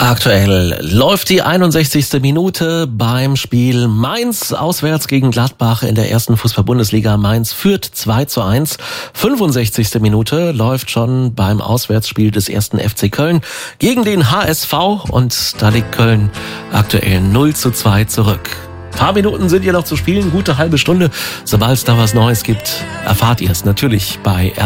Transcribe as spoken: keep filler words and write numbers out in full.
Aktuell läuft die einundsechzigste Minute beim Spiel Mainz auswärts gegen Gladbach in der ersten Fußball-Bundesliga. Mainz führt zwei zu eins. fünfundsechzigste Minute läuft schon beim Auswärtsspiel des ersten F C Köln gegen den H S V und da liegt Köln aktuell null zu zwei zurück. Ein paar Minuten sind hier noch zu spielen, gute halbe Stunde. Sobald es da was Neues gibt, erfahrt ihr es natürlich bei R